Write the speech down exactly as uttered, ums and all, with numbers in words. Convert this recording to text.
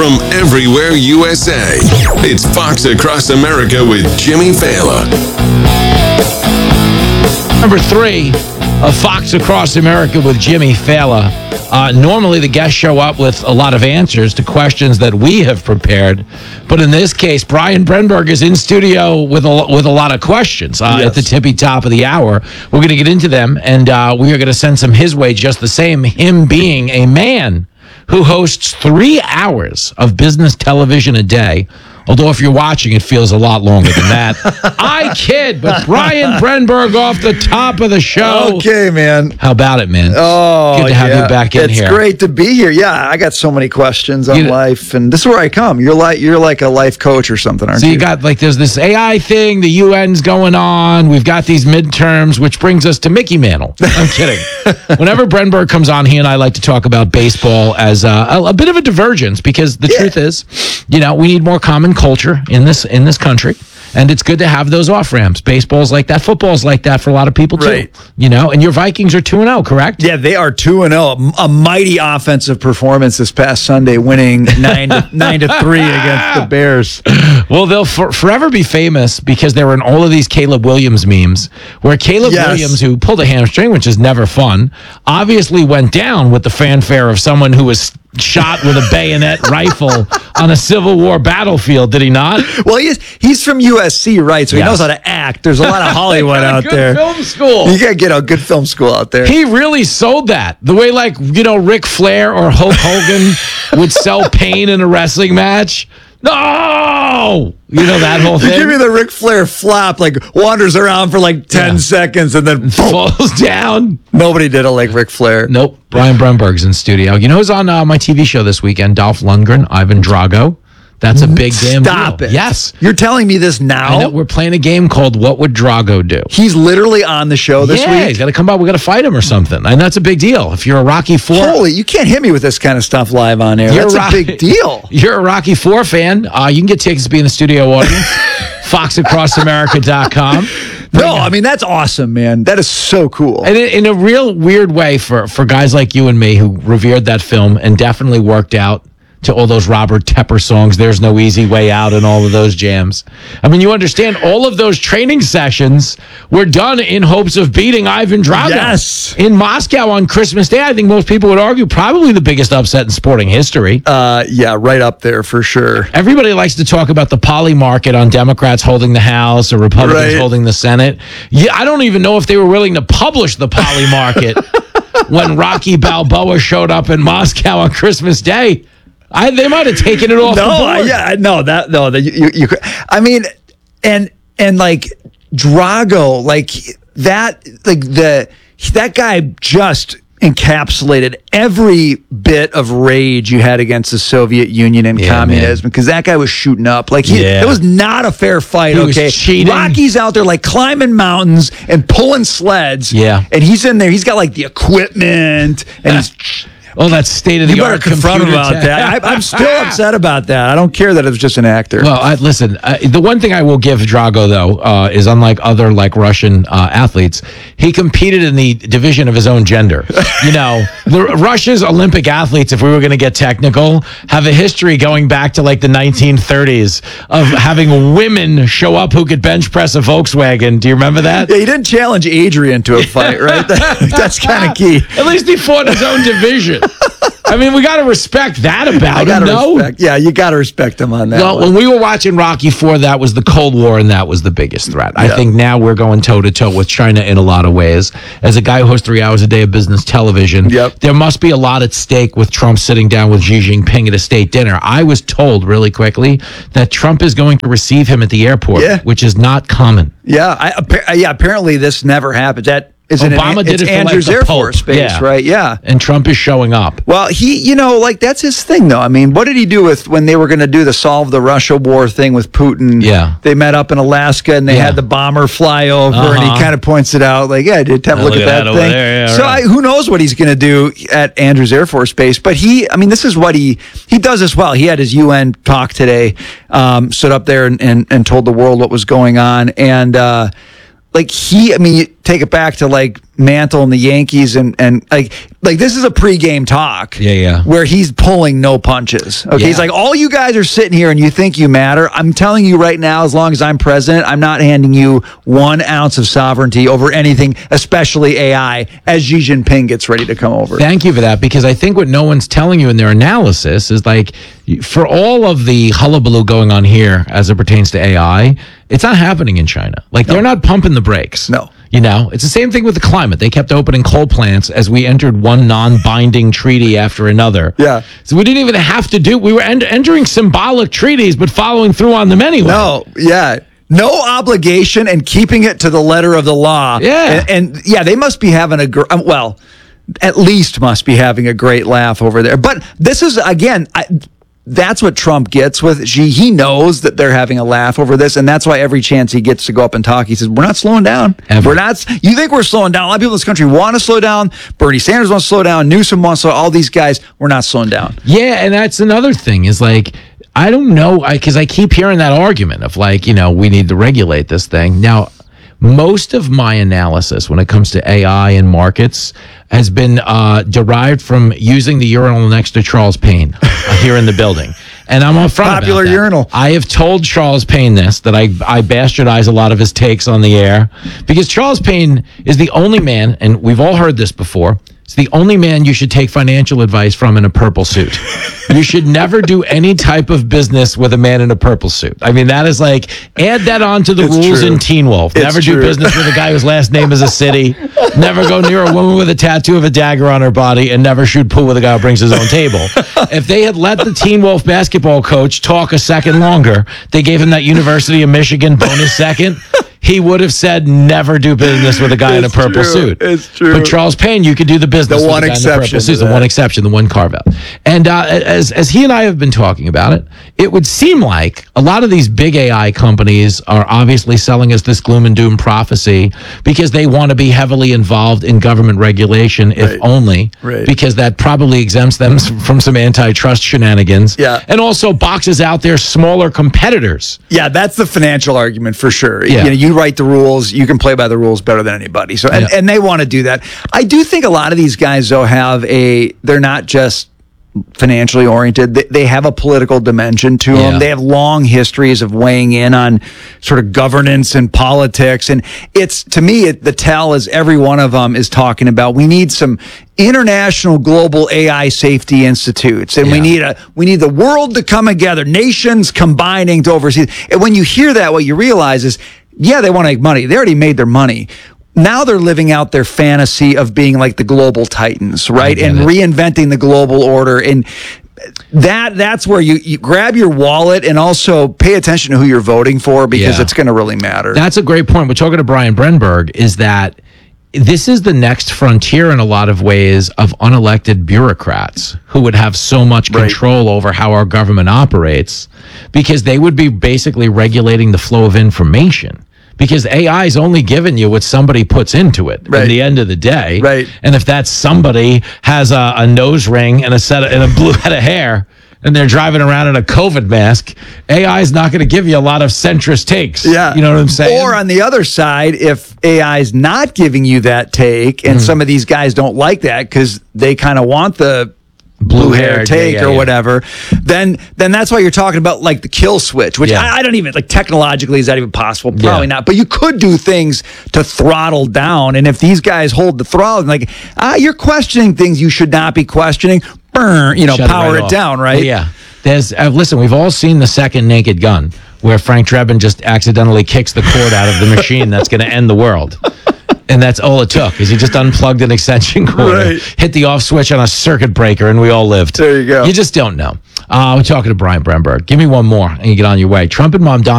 from everywhere U S A. It's Fox Across America with Jimmy Failla. Number three of Fox Across America with Jimmy Failla. Uh, normally, the guests show up with a lot of answers to questions that we have prepared. But in this case, Brian Brenberg is in studio with a, with a lot of questions uh, yes. at the tippy top of the hour. We're going to get into them, and uh, we are going to send some his way just the same, him being a man who hosts three hours of business television a day. Although if you're watching, it feels a lot longer than that. I kid, but Brian Brenberg off the top of the show. Okay, man. How about it, man? Oh, good to have yeah. you back in it's here. It's great to be here. Yeah, I got so many questions on you know, life, and this is where I come. You're like you're like a life coach or something, aren't so you? So you got like there's this A I thing, the U N's going on. We've got these midterms, which brings us to Mickey Mantle. I'm kidding. Whenever Brenberg comes on, he and I like to talk about baseball as uh, a, a bit of a divergence because the yeah. truth is, you know, we need more common culture in this in this country, and it's good to have those off ramps. Baseball's like that, football's like that for a lot of people too. Right. You know, and your Vikings are two and zero, correct? Yeah, they are two and zero. A mighty offensive performance this past Sunday, winning nine to nine to three against the Bears. Well, they'll for, forever be famous because they were in all of these Caleb Williams memes, where Caleb yes. Williams, who pulled a hamstring, which is never fun, obviously went down with the fanfare of someone who was shot with a bayonet rifle on a Civil War battlefield, did he not? Well, he's he's from U S C, right? So yes. he knows how to act. There's a lot of Hollywood out good there. Film school. You gotta get a good film school out there. He really sold that the way, like you know, Ric Flair or Hulk Hogan would sell pain in a wrestling match. No, you know that whole thing. You give me the Ric Flair flop, like wanders around for like ten yeah. seconds and then boom, falls down. Nobody did it like Ric Flair. Nope. Brian Brenberg's in studio. You know who's on uh, my T V show this weekend? Dolph Lundgren, Ivan Drago. That's a big damn Stop deal. it. Yes. You're telling me this now? I know, we're playing a game called What Would Drago Do? He's literally on the show this yeah, week? Yeah, he's got to come by. We got to fight him or something. And that's a big deal. If you're a Rocky Four... Holy, you can't hit me with this kind of stuff live on air. That's a, a big deal. You're a Rocky Four fan. Uh, you can get tickets to be in the studio audience. fox across america dot com. No, I mean, that's awesome, man. That is so cool. And in a real weird way for, for guys like you and me who revered that film and definitely worked out to all those Robert Tepper songs, There's No Easy Way Out, and all of those jams. I mean, you understand all of those training sessions were done in hopes of beating Ivan Drago. Yes. In Moscow on Christmas Day, I think most people would argue probably the biggest upset in sporting history. Uh, yeah, right up there for sure. Everybody likes to talk about the poly market on Democrats holding the House or Republicans right. holding the Senate. Yeah, I don't even know if they were willing to publish the poly market when Rocky Balboa showed up in Moscow on Christmas Day. I, they might have taken it off no, the board. Uh, yeah, no, that no, that you, you, you. I mean, and and like Drago, like that, like the that guy just encapsulated every bit of rage you had against the Soviet Union and yeah, communism because that guy was shooting up. Like he, yeah. it was not a fair fight. He okay, was cheating. Rocky's out there like climbing mountains and pulling sleds. Yeah, and he's in there. He's got like the equipment and he's. Oh, that's state of the you art. You better confront him about tech. that. I, I'm still upset about that. I don't care that it was just an actor. Well, I, listen, uh, the one thing I will give Drago, though, uh, is unlike other like Russian uh, athletes, he competed in the division of his own gender. You know, the Russia's Olympic athletes, if we were going to get technical, have a history going back to like the nineteen thirties of having women show up who could bench press a Volkswagen. Do you remember that? Yeah, he didn't challenge Adrian to a fight, right? That, that's kind of key. At least he fought his own division. I mean, we got to respect that about him, no? Respect, yeah, you got to respect him on that. Well, one. when we were watching Rocky Four, that was the Cold War, and that was the biggest threat. Yeah. I think now we're going toe-to-toe with China in a lot of ways. As a guy who hosts three hours a day of business television, yep. there must be a lot at stake with Trump sitting down with Xi Jinping at a state dinner. I was told really quickly that Trump is going to receive him at the airport, yeah. which is not common. Yeah, I, yeah. Apparently, this never happened. That Isn't Obama it, did it's it for Andrews like the Air Pope. Force Base, yeah. right? Yeah. And Trump is showing up. Well, he, you know, like that's his thing, though. I mean, what did he do with when they were going to do the solve the Russia war thing with Putin? Yeah. They met up in Alaska and they yeah. had the bomber fly over, uh-huh. and he kind of points it out, like, yeah, did have a look, look at that, that thing. Yeah, so right. I, who knows what he's going to do at Andrews Air Force Base? But he, I mean, this is what he he does as well. He had his U N talk today, um, stood up there and, and and told the world what was going on, and uh, like he, I mean. take it back to like Mantle and the Yankees and and like like this is a pregame talk. Yeah, yeah. Where he's pulling no punches. Okay, Yeah. he's like, all you guys are sitting here and you think you matter. I'm telling you right now, as long as I'm president, I'm not handing you one ounce of sovereignty over anything, especially A I, as Xi Jinping gets ready to come over. Thank you for that, because I think what no one's telling you in their analysis is like, for all of the hullabaloo going on here as it pertains to A I, it's not happening in China. Like, they're not pumping the brakes. No. You know, it's the same thing with the climate. They kept opening coal plants as we entered one non-binding treaty after another. Yeah. So we didn't even have to do, we were en- entering symbolic treaties, but following through on them anyway. No, yeah. No obligation and keeping it to the letter of the law. Yeah. And, and yeah, they must be having a, gr- um, well, at least must be having a great laugh over there. But this is, again, I, that's what Trump gets with Xi. He knows that they're having a laugh over this, and that's why every chance he gets to go up and talk, he says, we're not slowing down. Ever. We're not. You think we're slowing down. A lot of people in this country want to slow down. Bernie Sanders wants to slow down. Newsom wants to slow. All these guys, we're not slowing down. Yeah, and that's another thing is like, I don't know, because I, I keep hearing that argument of like, you know, we need to regulate this thing. Now, most of my analysis when it comes to A I and markets has been uh, derived from using the urinal next to Charles Payne uh, here in the building. And I'm upfront Popular about that. urinal. I have told Charles Payne this, that I, I bastardize a lot of his takes on the air, because Charles Payne is the only man, and we've all heard this before, it's the only man you should take financial advice from in a purple suit. You should never do any type of business with a man in a purple suit. I mean, that is like, add that on to the It's rules true. in Teen Wolf. It's Never do true. business with a guy whose last name is a city. Never go near a woman with a tattoo of a dagger on her body, and never shoot pool with a guy who brings his own table. If they had let the Teen Wolf basketball coach talk a second longer, they gave him that University of Michigan bonus second, he would have said, never do business with a guy in a It's purple true. suit. It's true. But Charles Payne, you could do the business The with one a guy in a exception purple to suit. The that. one exception, the one carve out. And uh, as, as he and I have been talking about it, it would seem like a lot of these big A I companies are obviously selling us this gloom and doom prophecy because they want to be heavily involved in government regulation, if Right. only, Right. because that probably exempts them from some antitrust shenanigans. Yeah. And also boxes out their smaller competitors. Yeah, that's the financial argument for sure. Yeah. You know, you write the rules, you can play by the rules better than anybody. So, and, Yeah. and they want to do that. I do think a lot of these guys, though, have a, they're not just financially oriented. They, they have a political dimension to Yeah. them. They have long histories of weighing in on sort of governance and politics. And it's, to me, it, the tell is every one of them is talking about, we need some international global A I safety institutes. And we Yeah. need a, we need the world to come together, nations combining to oversee. And when you hear that, what you realize is, yeah, they want to make money. They already made their money. Now they're living out their fantasy of being like the global titans, right? get And it. reinventing the global order. And that that's where you, you grab your wallet and also pay attention to who you're voting for, because Yeah. it's going to really matter. That's a great point. We're talking to Brian Brenberg, is that this is the next frontier in a lot of ways of unelected bureaucrats who would have so much Right. control over how our government operates, because they would be basically regulating the flow of information. Because A I is only giving you what somebody puts into it Right. at the end of the day. Right. And if that somebody has a, a nose ring and a set of, and a blue head of hair, and they're driving around in a COVID mask, A I is not going to give you a lot of centrist takes. Yeah. You know what I'm saying? Or on the other side, if A I is not giving you that take, and some of these guys don't like that because they kind of want the blue hair Blue-haired, take yeah, yeah, or yeah. whatever, then then that's why you're talking about like the kill switch, which Yeah. I, I don't even, like, technologically, is that even possible? Probably Yeah. not. But you could do things to throttle down. And if these guys hold the throttle, like, ah, you're questioning things you should not be questioning, burn, you know, Shut power right it off. down, right? Well, yeah. There's uh, listen, we've all seen the second Naked Gun, where Frank Drebin just accidentally kicks the cord out of the machine that's going to end the world. And that's all it took, is he just unplugged an extension cord, Right. hit the off switch on a circuit breaker, and we all lived. There you go. You just don't know. Uh, we're talking to Brian Brenberg. Give me one more, and you get on your way. Trump and Mom Don